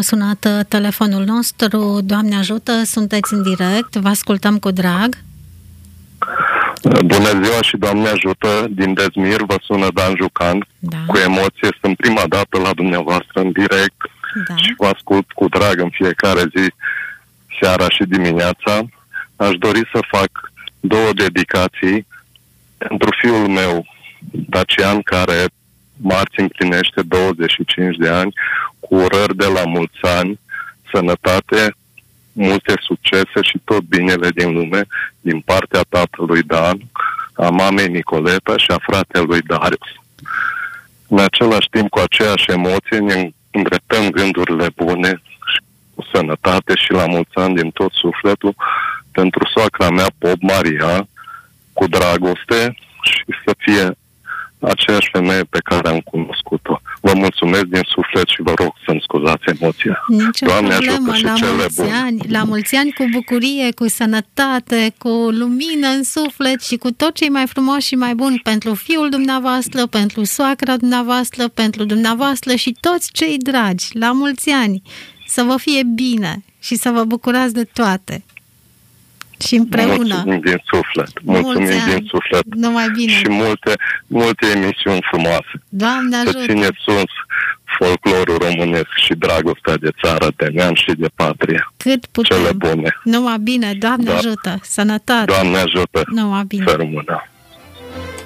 sunat telefonul nostru. Doamne ajută, sunteți în direct, vă ascultăm cu drag. Bună ziua și Doamne ajută, din Dezmir vă sună Dan Jucan. Da. Cu emoție, sunt prima dată la dumneavoastră în direct, Da. și vă ascult cu drag în fiecare zi, seara și dimineața. Aș dori să fac 2 dedicații pentru fiul meu, Dacian, care marți împlinește 25 de ani, cu urări de la mulți ani, sănătate, multe succese și tot binele din lume, din partea tatălui Dan, a mamei Nicoleta și a fratelui Darius. În același timp, cu aceeași emoție, ne îndreptăm gândurile bune și cu sănătate și la mulți ani din tot sufletul pentru soacra mea, Pop Maria, cu dragoste și să fie aceeași femeie pe care am cunoscut-o. Vă mulțumesc din suflet și vă rog să-mi scuzați emoția. Nicio Doamne problemă, ajută și la cele mulți bune. ani, la mulți ani, cu bucurie, cu sănătate, cu lumină în suflet și cu tot ce e mai frumos și mai bun pentru fiul dumneavoastră, pentru soacra dumneavoastră, pentru dumneavoastră și toți cei dragi. La mulți ani, să vă fie bine și să vă bucurați de toate. Și împreună. Mulțumim din suflet. Mulțumim din suflet. Numai bine. Și multe emisiuni frumoase. Doamne ajută. Să țineți sus folclorul românesc și dragostea de țară, de neam și de patrie. Cât putem. Cele bune. Numai bine. Doamne ajută. Sănătate. Doamne ajută. Numai bine. Să rămână.